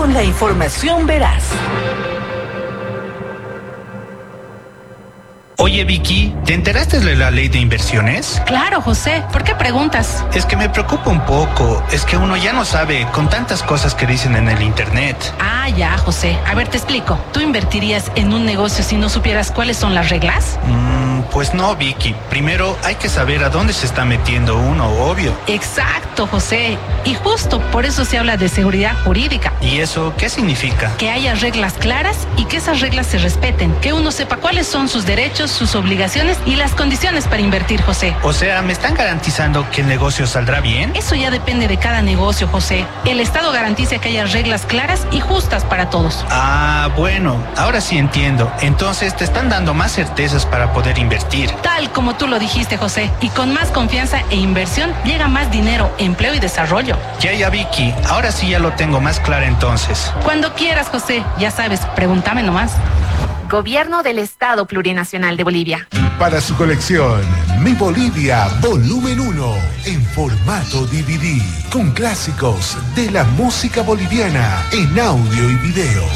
con la información veraz. Oye, Vicky, ¿te enteraste de la ley de inversiones? Claro, José. ¿Por qué preguntas? Es que me preocupa un poco. Es que uno ya no sabe con tantas cosas que dicen en el internet. Ah, ya, José. A ver, te explico. ¿Tú invertirías en un negocio si no supieras cuáles son las reglas? Pues no, Vicky. Primero hay que saber a dónde se está metiendo uno, obvio. Exacto, José. Y justo por eso se habla de seguridad jurídica. ¿Y eso qué significa? Que haya reglas claras y que esas reglas se respeten. Que uno sepa cuáles son sus derechos, sus obligaciones y las condiciones para invertir, José. O sea, ¿me están garantizando que el negocio saldrá bien? Eso ya depende de cada negocio, José. El Estado garantiza que haya reglas claras y justas para todos. Ah, bueno, ahora sí entiendo. Entonces te están dando más certezas para poder invertir. Tal como tú lo dijiste, José. Y con más confianza e inversión llega más dinero, empleo y desarrollo. Ya, Vicky. Ahora sí ya lo tengo más claro entonces. Cuando quieras, José. Ya sabes, pregúntame nomás. Gobierno del Estado Plurinacional de Bolivia. Para su colección, Mi Bolivia Volumen 1, en formato DVD, con clásicos de la música boliviana en audio y video.